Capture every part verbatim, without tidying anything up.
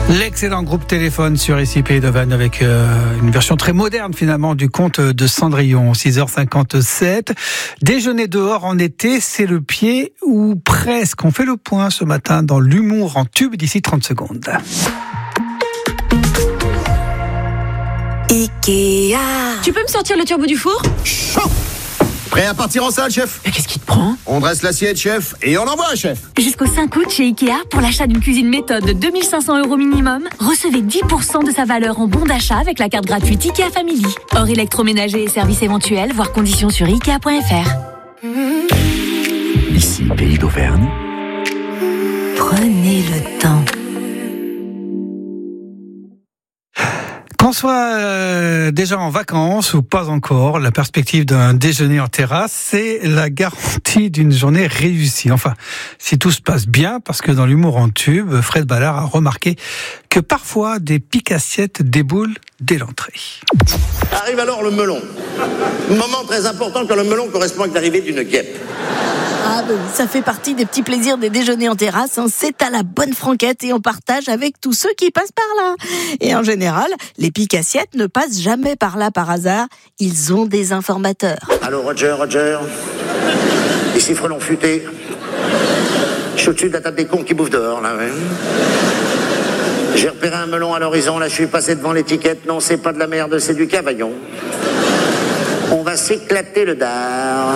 L'excellent groupe Téléphone sur Ici Pays d'Auvergne avec euh, une version très moderne finalement du conte de Cendrillon. six heures cinquante-sept. Déjeuner dehors en été, c'est le pied ou presque. On fait le point ce matin dans l'humour en tube d'ici trente secondes. Ikea. Tu peux me sortir le turbo du four ? Chaud. Prêt à partir en salle, chef ? Mais qu'est-ce qui te prend ? On dresse l'assiette, chef, et on envoie, chef. Jusqu'au cinq août chez Ikea, pour l'achat d'une cuisine méthode de deux mille cinq cents euros minimum, recevez dix pour cent de sa valeur en bon d'achat avec la carte gratuite Ikea Family. Hors électroménager et services éventuels, voire conditions sur ikea point f r. Ici, Pays d'Auvergne. Prenez le temps. Qu'on soit euh, déjà en vacances ou pas encore, la perspective d'un déjeuner en terrasse, c'est la garantie d'une journée réussie. Enfin, si tout se passe bien, parce que dans l'humour en tube, Fred Ballard a remarqué que parfois des piques-assiettes déboulent dès l'entrée. Arrive alors le melon. Moment très important car le melon correspond avec l'arrivée d'une guêpe. Ah ben, ça fait partie des petits plaisirs des déjeuners en terrasse. Hein. C'est à la bonne franquette et on partage avec tous ceux qui passent par là. Et en général, les piques-assiettes ne passent jamais par là par hasard. Ils ont des informateurs. Allô Roger, Roger. Ici Frelon futé. Je suis au-dessus de la table des cons qui bouffent dehors, là, ouais. J'ai repéré un melon à l'horizon, là je suis passé devant l'étiquette. Non, c'est pas de la merde, c'est du cavaillon. On va s'éclater le dard.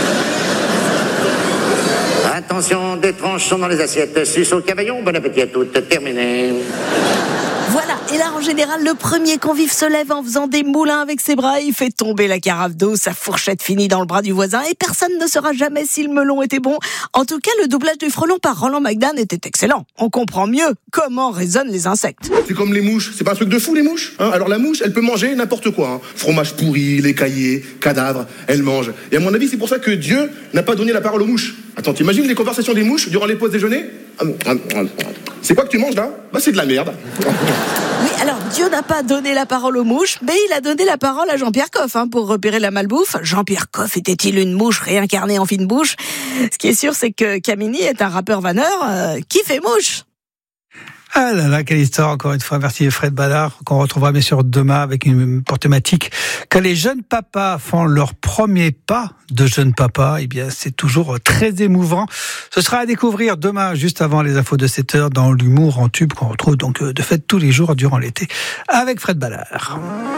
Attention, des tranches sont dans les assiettes. Suce au cavaillon, bon appétit à toutes. Terminé. Voilà, et là en général, le premier convive se lève en faisant des moulins avec ses bras, il fait tomber la carafe d'eau, sa fourchette finit dans le bras du voisin, et personne ne saura jamais si le melon était bon. En tout cas, le doublage du frelon par Roland McDan était excellent. On comprend mieux comment résonnent les insectes. C'est comme les mouches, c'est pas un truc de fou les mouches, hein. Alors la mouche, elle peut manger n'importe quoi, hein. Fromage pourri, lait caillé, cadavre, elle mange. Et à mon avis, c'est pour ça que Dieu n'a pas donné la parole aux mouches. Attends, t'imagines les conversations des mouches durant les pauses déjeuner ? C'est quoi que tu manges là ? Bah c'est de la merde. Oui, alors Dieu n'a pas donné la parole aux mouches, mais il a donné la parole à Jean-Pierre Coff hein, pour repérer la malbouffe. Jean-Pierre Coff était-il une mouche réincarnée en fine bouche ? Ce qui est sûr, c'est que Camini est un rappeur vanneur euh, qui fait mouche. Ah là là, quelle histoire, encore une fois. Merci Fred Ballard, qu'on retrouvera bien sûr demain avec une pour thématique. Quand les jeunes papas font leur premier pas de jeunes papas, eh bien, c'est toujours très émouvant. Ce sera à découvrir demain, juste avant les infos de sept heures, dans l'humour en tube qu'on retrouve donc de fait tous les jours durant l'été avec Fred Ballard.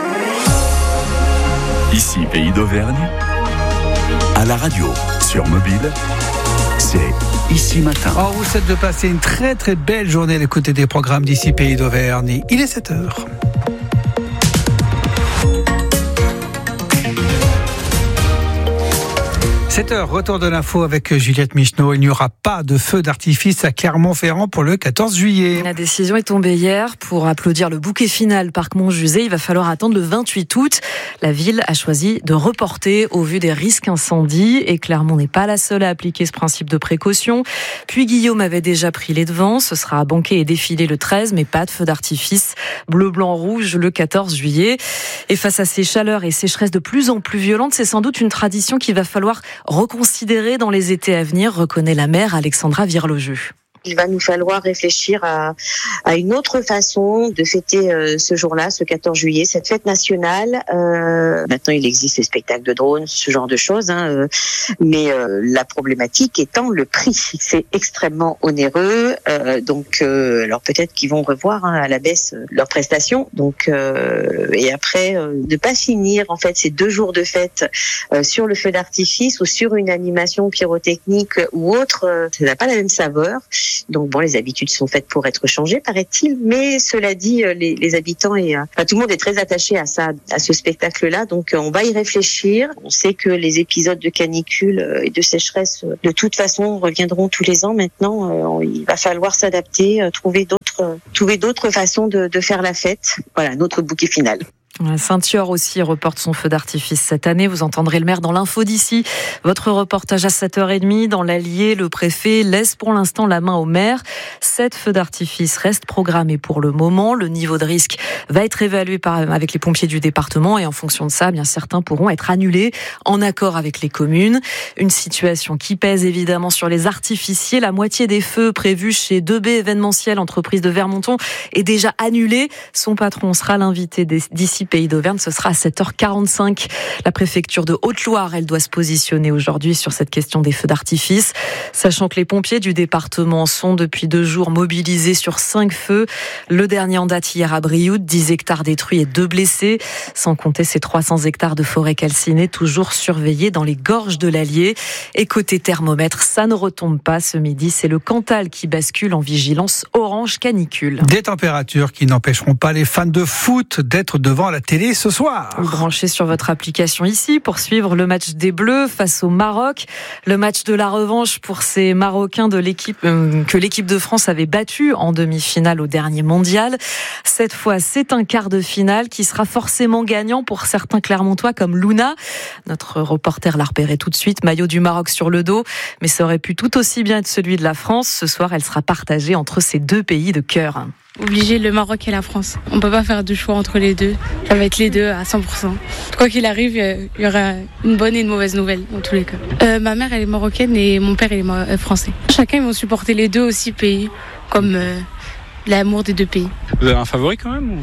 Ici, Pays d'Auvergne. À la radio, sur mobile. C'est Ici Matin. On vous souhaite de passer une très très belle journée à l'écoute des programmes d'Ici Pays d'Auvergne. Il est sept heures. sept heures, retour de l'info avec Juliette Micheneau. Il n'y aura pas de feu d'artifice à Clermont-Ferrand pour le quatorze juillet. La décision est tombée hier. Pour applaudir le bouquet final Parc Montjusé, il va falloir attendre le vingt-huit août. La ville a choisi de reporter au vu des risques incendie. Et Clermont n'est pas la seule à appliquer ce principe de précaution. Puis Guillaume avait déjà pris les devants. Ce sera à banquet et défilé le treize, mais pas de feu d'artifice bleu, blanc, rouge le quatorze juillet. Et face à ces chaleurs et sécheresses de plus en plus violentes, c'est sans doute une tradition qu'il va falloir reconsidérer dans les étés à venir, reconnaît la maire Alexandra Virlogeux. Il va nous falloir réfléchir à, à une autre façon de fêter euh, ce jour-là, ce quatorze juillet, cette fête nationale. Euh, maintenant, il existe les spectacles de drones, ce genre de choses, hein, euh, mais euh, la problématique étant le prix. C'est extrêmement onéreux, euh, donc euh, alors peut-être qu'ils vont revoir hein, à la baisse euh, leurs prestations. Donc euh, et après, euh, ne pas finir en fait ces deux jours de fête euh, sur le feu d'artifice ou sur une animation pyrotechnique ou autre, euh, ça n'a pas la même saveur. Donc bon, les habitudes sont faites pour être changées, paraît-il. Mais cela dit, les, les habitants et enfin, tout le monde est très attaché à ça, à ce spectacle-là. Donc on va y réfléchir. On sait que les épisodes de canicule et de sécheresse, de toute façon, reviendront tous les ans. Maintenant, il va falloir s'adapter, trouver d'autres, trouver d'autres façons de, de faire la fête. Voilà, notre bouquet final. Saint-Thior aussi reporte son feu d'artifice cette année. Vous entendrez le maire dans l'info d'ici. Votre reportage à sept heures trente. Dans l'Allier, le préfet laisse pour l'instant la main au maire. Sept feux d'artifice restent programmés pour le moment. Le niveau de risque va être évalué par, avec les pompiers du département et en fonction de ça, bien certains pourront être annulés en accord avec les communes. Une situation qui pèse évidemment sur les artificiers. La moitié des feux prévus chez deux B événementiel, entreprise de Vermonton, est déjà annulée. Son patron sera l'invité d'ici Pays d'Auvergne, ce sera à sept heures quarante-cinq. La préfecture de Haute-Loire, elle doit se positionner aujourd'hui sur cette question des feux d'artifice, sachant que les pompiers du département sont depuis deux jours mobilisés sur cinq feux. Le dernier en date hier à Brioude, dix hectares détruits et deux blessés, sans compter ces trois cents hectares de forêt calcinée, toujours surveillés dans les gorges de l'Allier. Et côté thermomètre, ça ne retombe pas ce midi, c'est le Cantal qui bascule en vigilance orange canicule. Des températures qui n'empêcheront pas les fans de foot d'être devant la télé ce soir. Vous branchez sur votre application ici pour suivre le match des Bleus face au Maroc. Le match de la revanche pour ces Marocains de l'équipe euh, que l'équipe de France avait battu en demi-finale au dernier mondial. Cette fois, c'est un quart de finale qui sera forcément gagnant pour certains Clermontois comme Luna. Notre reporter l'a repéré tout de suite, maillot du Maroc sur le dos, mais ça aurait pu tout aussi bien être celui de la France. Ce soir, elle sera partagée entre ces deux pays de cœur. Obligé le Maroc et la France. On peut pas faire de choix entre les deux. Ça va être les deux à cent pour cent. Quoi qu'il arrive, il y aura une bonne et une mauvaise nouvelle dans tous les cas. Euh, ma mère, elle est marocaine et mon père, il est français. Chacun, ils vont supporter les deux aussi pays, comme euh, l'amour des deux pays. Vous avez un favori quand même ou...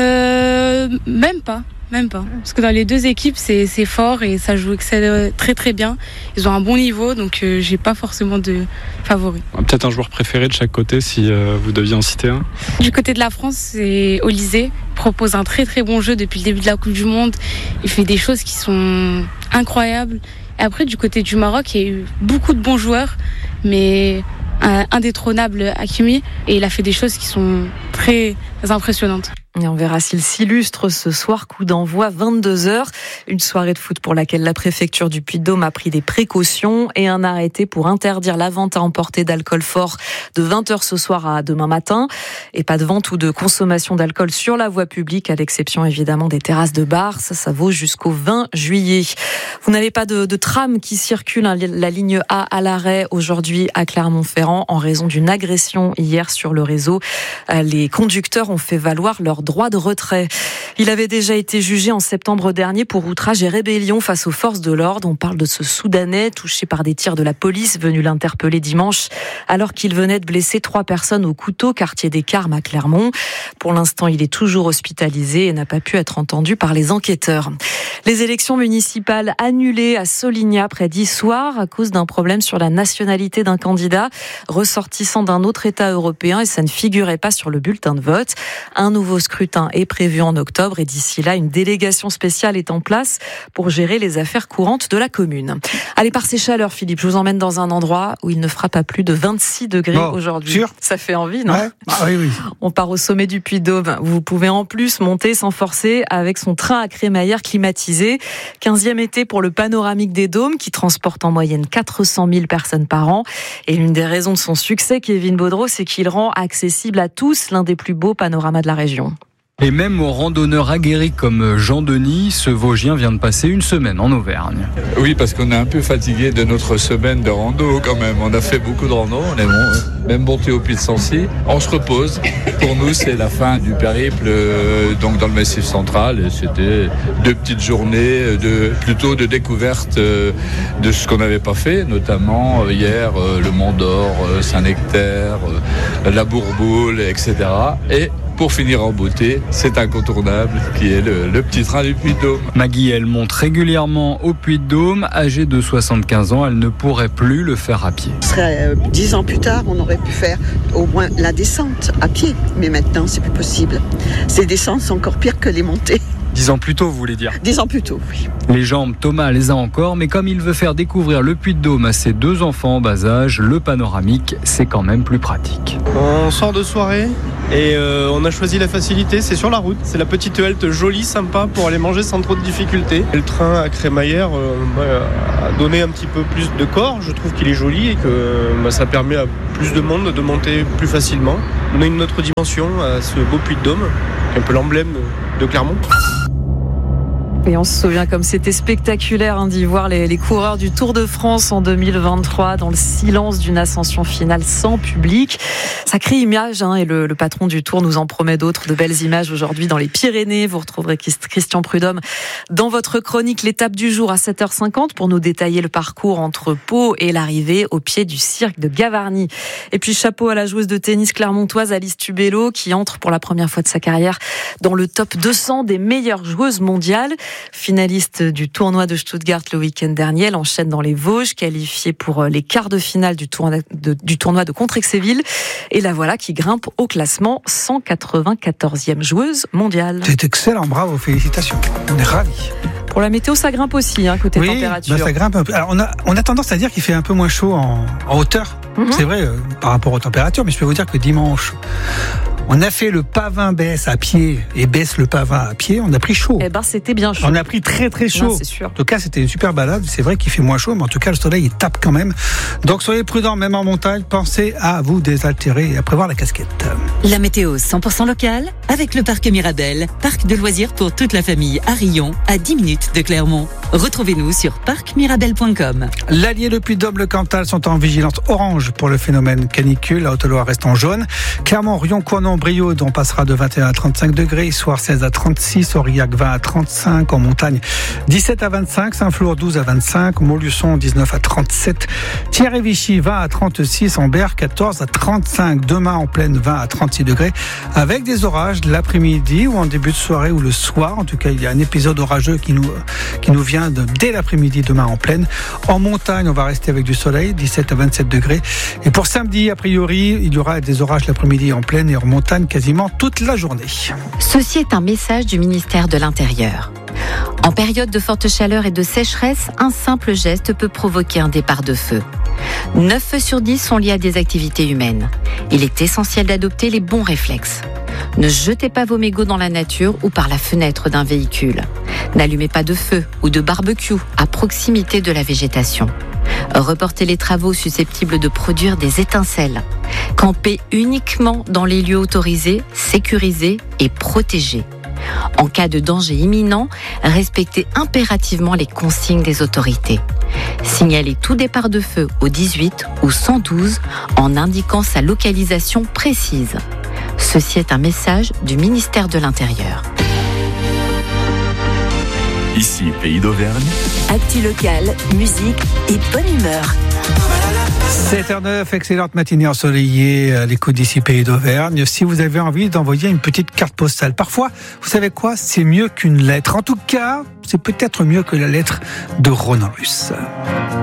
euh, Même pas. Même pas. Parce que dans les deux équipes, c'est, c'est fort et ça joue très très bien. Ils ont un bon niveau, donc euh, j'ai pas forcément de favoris. Peut-être un joueur préféré de chaque côté, si euh, vous deviez en citer un. Du côté de la France, c'est Olysée. Il propose un très très bon jeu depuis le début de la Coupe du Monde. Il fait des choses qui sont incroyables. Et après, du côté du Maroc, il y a eu beaucoup de bons joueurs, mais un indétrônable Hakimi. Et il a fait des choses qui sont très impressionnantes. Et on verra s'il s'illustre ce soir. Coup d'envoi vingt-deux heures. Une soirée de foot pour laquelle la préfecture du Puy-de-Dôme a pris des précautions et un arrêté pour interdire la vente à emporter d'alcool fort de vingt heures ce soir à demain matin. Et pas de vente ou de consommation d'alcool sur la voie publique, à l'exception évidemment des terrasses de bars. Ça, ça vaut jusqu'au vingt juillet. Vous n'avez pas de, de tram qui circule, hein, la ligne A à l'arrêt aujourd'hui à Clermont-Ferrand en raison d'une agression hier sur le réseau. Les conducteurs ont fait valoir leur droit de retrait. Il avait déjà été jugé en septembre dernier pour outrage et rébellion face aux forces de l'ordre. On parle de ce Soudanais touché par des tirs de la police venu l'interpeller dimanche alors qu'il venait de blesser trois personnes au couteau, quartier des Carmes à Clermont. Pour l'instant, il est toujours hospitalisé et n'a pas pu être entendu par les enquêteurs. Les élections municipales annulées à Solignac près d'Issoire à cause d'un problème sur la nationalité d'un candidat ressortissant d'un autre État européen et ça ne figurait pas sur le bulletin de vote. Un nouveau scrutin est prévu en octobre et d'ici là, une délégation spéciale est en place pour gérer les affaires courantes de la commune. Allez, par ces chaleurs, Philippe, je vous emmène dans un endroit où il ne fera pas plus de vingt-six degrés oh, aujourd'hui. Sûr Ça fait envie, non ouais. Ah, oui, oui. On part au sommet du Puy-de-Dôme. Vous pouvez en plus monter sans forcer avec son train à crémaillère climatisé. quinzième été pour le panoramique des Dômes qui transporte en moyenne quatre cent mille personnes par an. Et l'une des raisons de son succès, Kevin Baudreau, c'est qu'il rend accessible à tous l'un des plus beaux panoramas de la région. Et même aux randonneurs aguerris comme Jean-Denis, ce Vosgien vient de passer une semaine en Auvergne. Oui, parce qu'on est un peu fatigué de notre semaine de rando quand même. On a fait beaucoup de rando, on est bon, même monté au Puy de Sancy. On se repose. Pour nous, c'est la fin du périple euh, donc dans le Massif central. Et c'était deux petites journées de, plutôt de découverte euh, de ce qu'on n'avait pas fait, notamment euh, hier, euh, le Mont d'Or, euh, Saint-Nectaire, euh, la Bourboule, et cetera. Et pour finir en beauté, c'est incontournable, qui est le, le petit train du Puy-de-Dôme. Maggie, elle monte régulièrement au Puy-de-Dôme. Âgée de soixante-quinze ans, elle ne pourrait plus le faire à pied. Ce serait euh, dix ans plus tard, on aurait pu faire au moins la descente à pied. Mais maintenant, c'est plus possible. Ces descentes sont encore pires que les montées. Dix ans plus tôt, vous voulez dire ? Dix ans plus tôt, oui. Les jambes, Thomas les a encore, mais comme il veut faire découvrir le Puy-de-Dôme à ses deux enfants en bas âge, le panoramique, c'est quand même plus pratique. On sort de soirée et euh, on a choisi la facilité, c'est sur la route. C'est la petite halte jolie, sympa pour aller manger sans trop de difficultés. Et le train à crémaillère euh, bah, a donné un petit peu plus de corps, je trouve qu'il est joli et que bah, ça permet à plus de monde de monter plus facilement. On a une autre dimension à ce beau Puy-de-Dôme, qui est un peu l'emblème de Clermont. Et on se souvient comme c'était spectaculaire hein, d'y voir les, les coureurs du Tour de France en deux mille vingt-trois dans le silence d'une ascension finale sans public. Sacrée image hein, et le, le patron du Tour nous en promet d'autres de belles images aujourd'hui dans les Pyrénées. Vous retrouverez Christian Prudhomme dans votre chronique l'étape du jour à sept heures cinquante pour nous détailler le parcours entre Pau et l'arrivée au pied du cirque de Gavarnie. Et puis chapeau à la joueuse de tennis clermontoise Alice Tubello qui entre pour la première fois de sa carrière dans le top deux cents des meilleures joueuses mondiales. Finaliste du tournoi de Stuttgart le week-end dernier, elle enchaîne dans les Vosges, qualifiée pour les quarts de finale du tournoi de, du tournoi de Contrexéville. Et la voilà qui grimpe au classement cent quatre-vingt-quatorzième joueuse mondiale. C'est excellent, bravo, félicitations. On est ravis. Pour la météo, ça grimpe aussi, hein, côté oui, température. Bah ça grimpe un peu. Alors, on a, on a tendance à dire qu'il fait un peu moins chaud en, en hauteur. Mm-hmm. C'est vrai, euh, par rapport aux températures, mais je peux vous dire que dimanche, on a fait le Pavin baisse à pied et baisse le Pavin à pied. On a pris chaud. Eh ben, c'était bien chaud. On a pris très très chaud. Non, c'est sûr. En tout cas, c'était une super balade. C'est vrai qu'il fait moins chaud, mais en tout cas, le soleil il tape quand même. Donc, soyez prudents, même en montagne. Pensez à vous désaltérer et à prévoir la casquette. La météo cent pour cent locale avec le parc Mirabel, parc de loisirs pour toute la famille à Rion, à dix minutes de Clermont. Retrouvez-nous sur parc mirabel point com. L'Allier, le Puy-de-Dôme, le Cantal sont en vigilance orange pour le phénomène canicule. La Haute-Loire reste en jaune. Clermont, Rion, Cournon, Brioude, on passera de vingt et un à trente-cinq degrés. Soir seize à trente-six. Aurillac vingt à trente-cinq. En montagne dix-sept à vingt-cinq. Saint-Flour douze à vingt-cinq. Montluçon dix-neuf à trente-sept. Thierry-Vichy vingt à trente-six. Ambert quatorze à trente-cinq. Demain en pleine vingt à trente-six degrés. Avec des orages de l'après-midi ou en début de soirée ou le soir. En tout cas, il y a un épisode orageux qui nous, qui nous vient de, dès l'après-midi demain en pleine. En montagne, on va rester avec du soleil, dix-sept à vingt-sept degrés. Et pour samedi, a priori, il y aura des orages l'après-midi en pleine et en montagne quasiment toute la journée. Ceci est un message du ministère de l'Intérieur. En période de forte chaleur et de sécheresse, un simple geste peut provoquer un départ de feu. neuf feux sur dix sont liés à des activités humaines. Il est essentiel d'adopter les bons réflexes. Ne jetez pas vos mégots dans la nature ou par la fenêtre d'un véhicule. N'allumez pas de feu ou de barbecue à proximité de la végétation. Reportez les travaux susceptibles de produire des étincelles. Campez uniquement dans les lieux autorisés, sécurisés et protégés. En cas de danger imminent, respectez impérativement les consignes des autorités. Signalez tout départ de feu au dix-huit ou cent douze en indiquant sa localisation précise. Ceci est un message du ministère de l'Intérieur. Ici, Pays d'Auvergne. Actu local, musique et bonne humeur. sept heures neuf, excellente matinée ensoleillée à l'écoute d'ici Pays d'Auvergne. Si vous avez envie d'envoyer une petite carte postale, parfois, vous savez quoi, c'est mieux qu'une lettre. En tout cas, c'est peut-être mieux que la lettre de Ronan Luce.